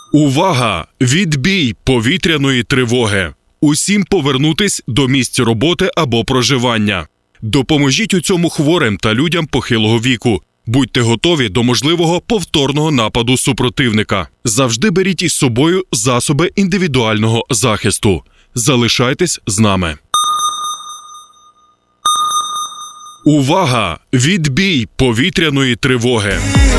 Увага! Відбій повітряної тривоги! Усім повернутись до місць роботи або проживання. Допоможіть у цьому хворим та людям похилого віку. Будьте готові до можливого повторного нападу супротивника. Завжди беріть із собою засоби індивідуального захисту. Залишайтесь з нами. Увага! Відбій повітряної тривоги!